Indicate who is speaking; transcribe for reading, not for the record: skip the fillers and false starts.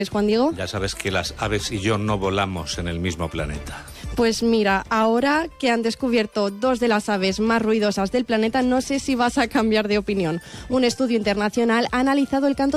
Speaker 1: Juan Diego.
Speaker 2: Ya sabes que las aves y yo no volamos en el mismo planeta.
Speaker 1: Pues mira, ahora que han descubierto 2 de las aves más ruidosas del planeta, no sé si vas a cambiar de opinión. Un estudio internacional ha analizado el canto